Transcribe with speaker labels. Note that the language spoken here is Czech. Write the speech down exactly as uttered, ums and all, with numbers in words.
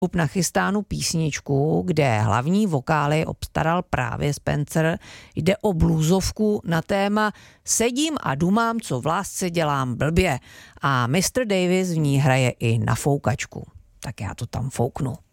Speaker 1: Up nachystánu písničku, kde hlavní vokály obstaral právě Spencer. Jde o bluesovku na téma Sedím a dumám, co v lásce dělám blbě. A mister Davis v ní hraje i na foukačku. Tak já to tam fouknu.